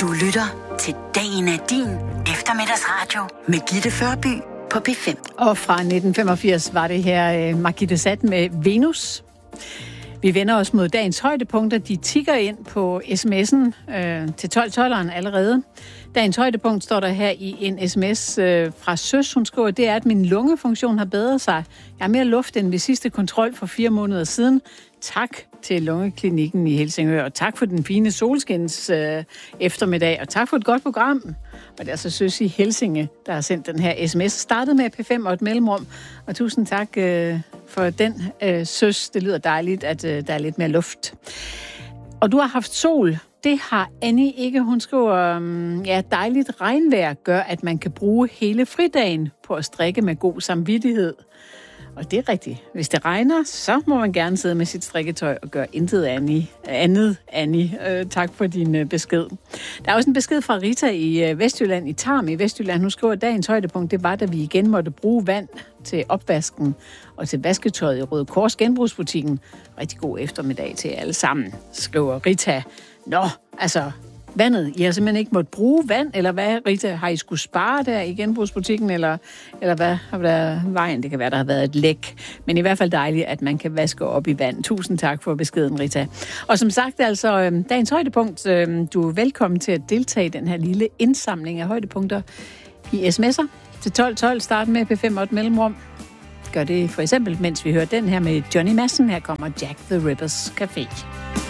Du lytter til Dagen er din eftermiddagsradio med Gitte Førby på P5. Og fra 1985 var det her Margitte Sat med Venus. Vi vender os mod dagens højdepunkter. De tikker ind på sms'en til 12-12'eren allerede. Dagens højdepunkt står der her i en sms fra Søs. Hun skriver, det er, at min lungefunktion har bedret sig. Jeg har mere luft end ved sidste kontrol for 4 måneder siden. Tak til Lungeklinikken i Helsingør, og tak for den fine solskins eftermiddag, og tak for et godt program. Og det er altså Søs i Helsinge, der har sendt den her sms. Startet med P5 og et mellemrum, og tusind tak for den, Søs. Det lyder dejligt, at der er lidt mere luft. Og du har haft sol. Det har Annie ikke. Hun skriver, dejligt regnvejr gør, at man kan bruge hele fridagen på at strikke med god samvittighed. Og det er rigtigt. Hvis det regner, så må man gerne sidde med sit strikketøj og gøre intet andet, Annie. Tak for din besked. Der er også en besked fra Rita i Vestjylland, i Tarm i Vestjylland. Hun skriver, at dagens højdepunkt, det var, da vi igen måtte bruge vand til opvasken og til vasketøjet i Røde Kors genbrugsbutikken. Rigtig god eftermiddag til alle sammen, skriver Rita. Nå, altså... vandet. I har simpelthen ikke måttet bruge vand, eller hvad, Rita? Har I skulle spare der i genbrugsbutikken, eller hvad har været vejen? Det kan være, der har været et læk. Men i hvert fald dejligt, at man kan vaske op i vand. Tusind tak for beskeden, Rita. Og som sagt, altså, dagens højdepunkt. Du er velkommen til at deltage i den her lille indsamling af højdepunkter i sms'er til 1212. Start med P5 og et mellemrum. Gør det for eksempel, mens vi hører den her med Johnny Madsen. Her kommer Jack the Rippers Café.